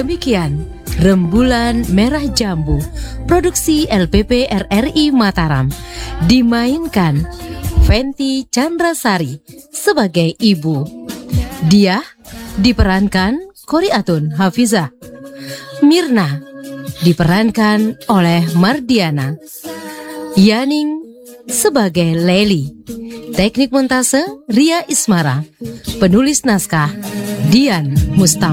Demikian Rembulan Merah Jambu, produksi LPP RRI Mataram, dimainkan Fenty Chandrasari sebagai ibu. Dia diperankan Koriatun Hafizah. Mirna diperankan oleh Mardiana. Yaning sebagai Leli. Teknik montase Ria Ismara. Penulis naskah Dian Mustafa.